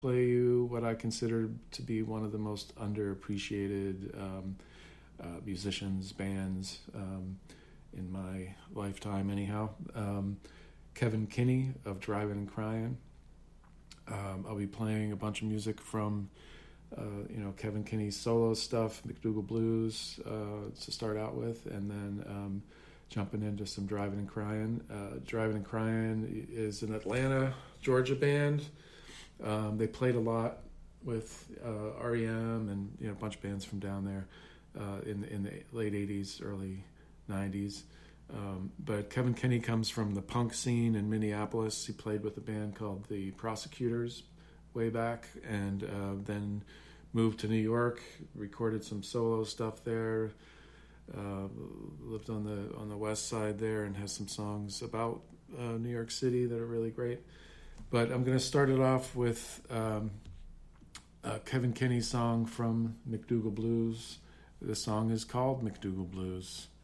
play you what I consider to be one of the most underappreciated musicians, bands in my lifetime, anyhow. Kevin Kinney of Driving and Crying. I'll be playing a bunch of music from Kevin Kinney's solo stuff, McDougal Blues to start out with, and then jumping into some Driving and Crying. Driving and Crying is an Atlanta, Georgia band. They played a lot with REM and a bunch of bands from down there in the late 80s, early 90s. But Kevin Kinney comes from the punk scene in Minneapolis. He played with a band called the Prosecutors way back, and then moved to New York, recorded some solo stuff there, lived on the west side there, and has some songs about New York City that are really great. But I'm going to start it off with Kevin Kinney's song from McDougal Blues. The song is called McDougal Blues.